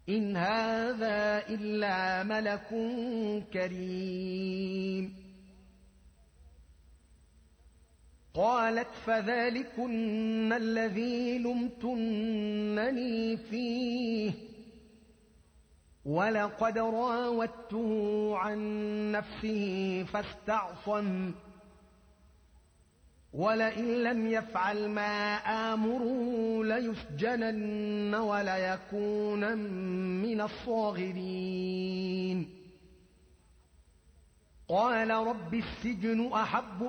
إن هذا إلا ملك كريم. قالت فذلكن الذي لمتنني فيه ولقد راودته عن نفسه فاستعصم ولئن لم يفعل ما آمره ليسجنن وليكونن من الصاغرين. قال رب السجن أحب